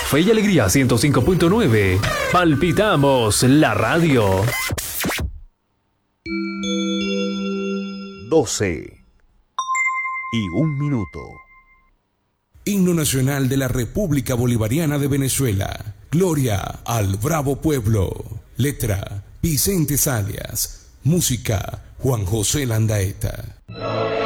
Fe y Alegría 105.9. Palpitamos la radio. 12:01. Himno nacional de la República Bolivariana de Venezuela. Gloria al bravo pueblo. Letra: Vicente Salias. Música: Juan José Landaeta.